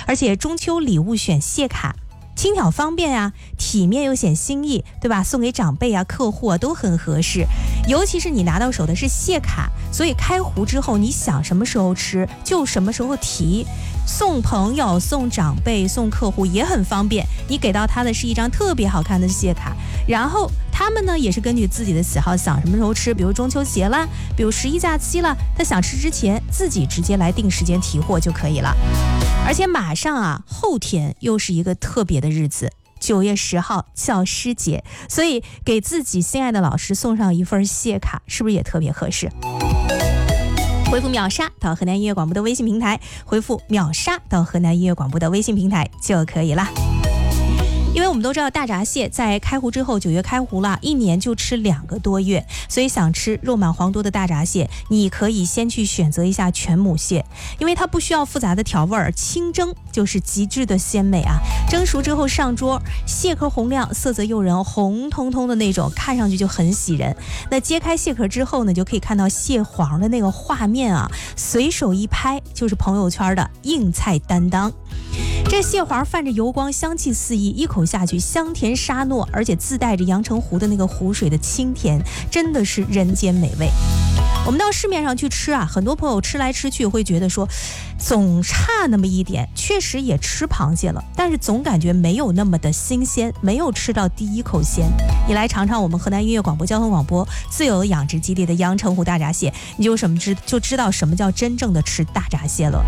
而且中秋礼物选谢卡，轻巧方便啊，体面又显心意，对吧？送给长辈啊、客户啊都很合适。尤其是你拿到手的是谢卡，所以开壶之后你想什么时候吃就什么时候提，送朋友、送长辈、送客户也很方便。你给到他的是一张特别好看的谢卡，然后他们呢也是根据自己的喜好想什么时候吃，比如中秋节啦，比如11假期啦，他想吃之前自己直接来定时间提货就可以了。而且马上啊，后天又是一个特别的日子，9月10号教师节，所以给自己心爱的老师送上一份谢卡，是不是也特别合适？回复秒杀到河南音乐广播的微信平台，回复秒杀到河南音乐广播的微信平台就可以了。因为我们都知道大闸蟹在开湖之后，9月开湖了，一年就吃2个多月，所以想吃肉满黄多的大闸蟹，你可以先去选择一下全母蟹，因为它不需要复杂的调味儿，清蒸就是极致的鲜美啊！蒸熟之后上桌，蟹壳红亮，色泽诱人，红彤彤的那种，看上去就很喜人。那揭开蟹壳之后呢，就可以看到蟹黄的那个画面啊，随手一拍就是朋友圈的硬菜担当。这蟹黄泛着油光，香气四溢，一口下去香甜沙糯，而且自带着阳澄湖的那个湖水的清甜，真的是人间美味。我们到市面上去吃啊，很多朋友吃来吃去会觉得说总差那么一点，确实也吃螃蟹了，但是总感觉没有那么的新鲜，没有吃到第一口鲜。你来尝尝我们河南音乐广播交通广播自有养殖基地的阳澄湖大闸蟹，你就知道什么叫真正的吃大闸蟹了。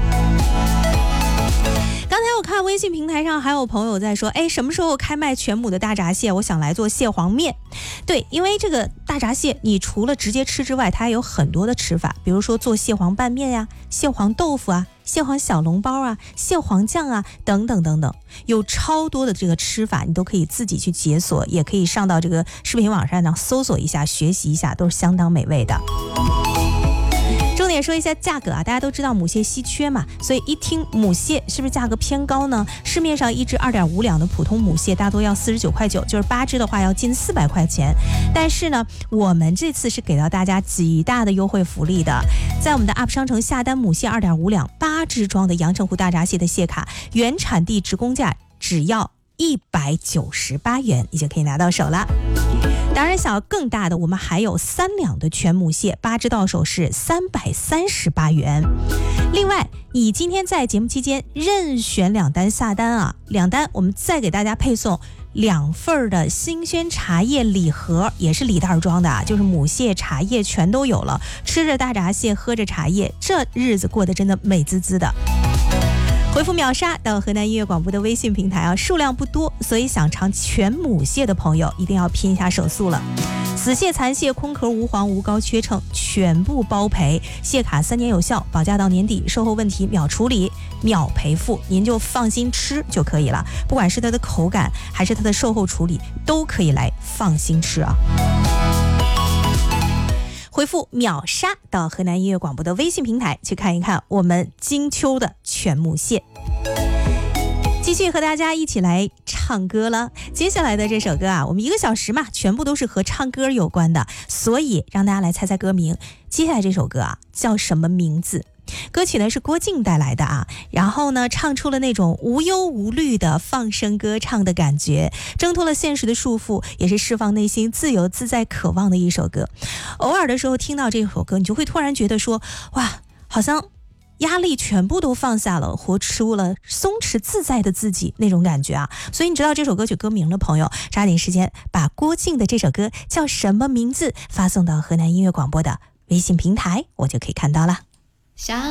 刚才我看微信平台上还有朋友在说，什么时候开卖全母的大闸蟹，我想来做蟹黄面。对，因为这个大闸蟹你除了直接吃之外，它还有很多的吃法，比如说做蟹黄拌面呀、蟹黄豆腐啊、蟹黄小笼包啊、蟹黄酱啊等等等等，有超多的这个吃法，你都可以自己去解锁，也可以上到这个视频网站上搜索一下，学习一下，都是相当美味的。重点说一下价格啊，大家都知道母蟹稀缺嘛，所以一听母蟹是不是价格偏高呢？市面上1只2.5两的普通母蟹大多要49.9块，就是8只的话要近400块钱。但是呢，我们这次是给到大家极大的优惠福利的，在我们的 UP 商城下单母蟹2.5两8只装的阳澄湖大闸蟹的蟹卡，原产地直供价只要198元，你就可以拿到手了。当然想要更大的，我们还有3两的全母蟹，8只到手是338元。另外你今天在节目期间任选2单下单啊，2单我们再给大家配送2份的新鲜茶叶礼盒，也是礼袋装的啊，就是母蟹茶叶全都有了，吃着大闸蟹喝着茶叶，这日子过得真的美滋滋的。回复秒杀到河南音乐广播的微信平台啊，数量不多，所以想尝全母蟹的朋友一定要拼一下手速了。死蟹、残蟹、空壳、无黄、无膏、缺秤，全部包赔，蟹卡3年有效，保价到年底，售后问题秒处理、秒赔付，您就放心吃就可以了。不管是它的口感还是它的售后处理，都可以来放心吃啊。回复秒杀到河南音乐广播的微信平台去看一看我们金秋的全母蟹。继续和大家一起来唱歌了。接下来的这首歌啊，我们1个小时嘛，全部都是和唱歌有关的，所以让大家来猜猜歌名。接下来这首歌啊，叫什么名字？歌曲呢是郭靖带来的啊，然后呢唱出了那种无忧无虑的放声歌唱的感觉，挣脱了现实的束缚，也是释放内心自由自在渴望的一首歌。偶尔的时候听到这首歌，你就会突然觉得说，哇，好像压力全部都放下了，活出了松弛自在的自己那种感觉啊。所以你知道这首歌曲歌名的朋友，抓紧时间把郭靖的这首歌叫什么名字发送到河南音乐广播的微信平台，我就可以看到了。